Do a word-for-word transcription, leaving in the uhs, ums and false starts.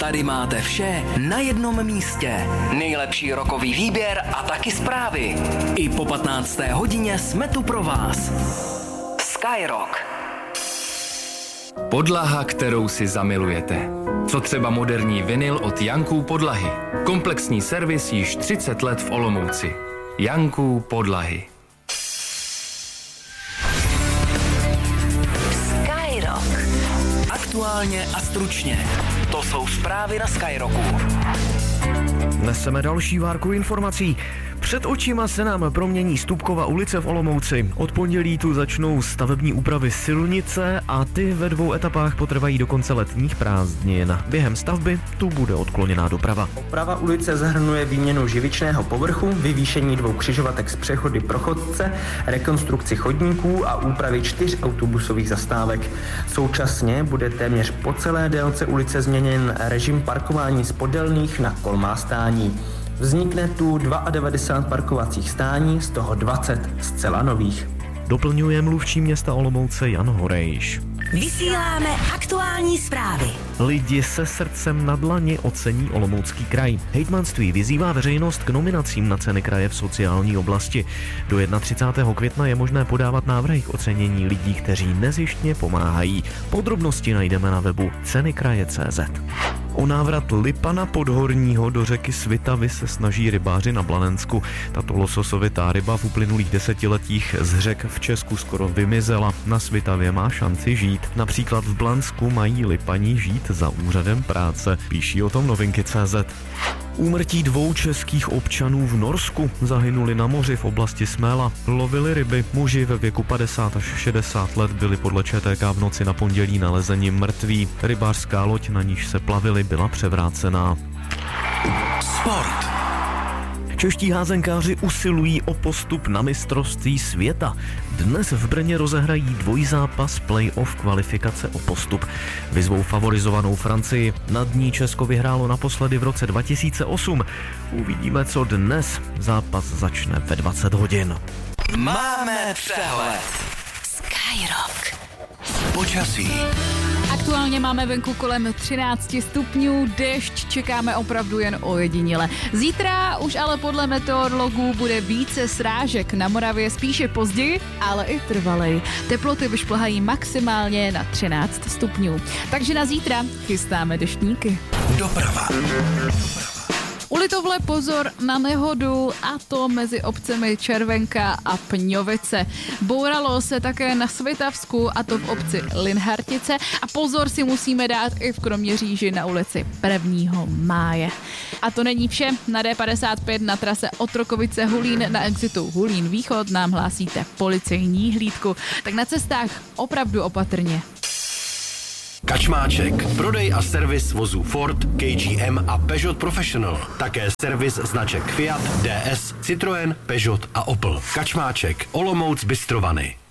Tady máte vše na jednom místě. Nejlepší rockový výběr a taky zprávy. I po patnácté hodině jsme tu pro vás. Skyrock. Podlaha, kterou si zamilujete. Co třeba moderní vinyl od Janků Podlahy. Komplexní servis již třicet let v Olomouci. Janků Podlahy. Skyrock. Aktuálně a stručně. To jsou zprávy na Skyrocku. Neseme další várku informací. Před očima se nám promění Stupkova ulice v Olomouci. Od pondělí tu začnou stavební úpravy silnice a ty ve dvou etapách potrvají do konce letních prázdnin. Během stavby tu bude odkloněná doprava. Oprava ulice zahrnuje výměnu živičného povrchu, vyvýšení dvou křižovatek s přechody pro chodce, rekonstrukci chodníků a úpravy čtyř autobusových zastávek. Současně bude téměř po celé délce ulice změněn režim parkování z podélných na kolmá stání. Vznikne tu devadesát dva parkovacích stání, z toho dvacet zcela nových. Doplňuje mluvčí města Olomouce Jan Horejš. Vysíláme aktuální zprávy. Lidi se srdcem na dlani ocení Olomoucký kraj. Hejtmanství vyzývá veřejnost k nominacím na ceny kraje v sociální oblasti. Do třicátého prvního května je možné podávat návrhy k ocenění lidí, kteří nezištně pomáhají. Podrobnosti najdeme na webu ceny kraje tečka cé zet. O návrat lipana podhorního do řeky Svitavy se snaží rybáři na Blanensku. Tato lososovitá ryba v uplynulých desetiletích z řek v Česku skoro vymizela. Na Svitavě má šanci žít. Například v Blansku mají lipaní žít za úřadem práce. Píší o tom novinky tečka cé zet. Úmrtí dvou českých občanů v Norsku. Zahynuli na moři v oblasti Sméla. Lovili ryby. Muži ve věku padesát až šedesát let byli podle ČTK v noci na pondělí nalezeni mrtví. Rybářská loď, na níž se plavili, byla převrácená. Sport. Čeští házenkáři usilují o postup na mistrovství světa. Dnes v Brně rozehrají dvojzápas play-off kvalifikace o postup. Vyzvou favorizovanou Francii. Nad ní Česko vyhrálo naposledy v roce dva tisíce osm. Uvidíme, co dnes. Zápas začne ve dvacet hodin. Máme přehled. Skyrock. Počasí. Aktuálně máme venku kolem třináct stupňů, déšť čekáme opravdu jen ojediněle. Zítra už ale podle meteorologů bude více srážek, na Moravě spíše později, ale i trvalej. Teploty vyšplhají maximálně na třináct stupňů. Takže na zítra chystáme deštníky. Doprava. U Litovle pozor na nehodu, a to mezi obcemi Červenka a Pňovice. Bouralo se také na Svitavsku, a to v obci Linhartice, a pozor si musíme dát i v Kroměříži na ulici prvního máje. A to není vše, na D padesát pět na trase Otrokovice Hulín na exitu Hulín Východ nám hlásíte policejní hlídku, tak na cestách opravdu opatrně. Kačmáček. Prodej a servis vozů Ford, K G M a Peugeot Professional. Také servis značek Fiat, D S, Citroën, Peugeot a Opel. Kačmáček. Olomouc Bystrovany.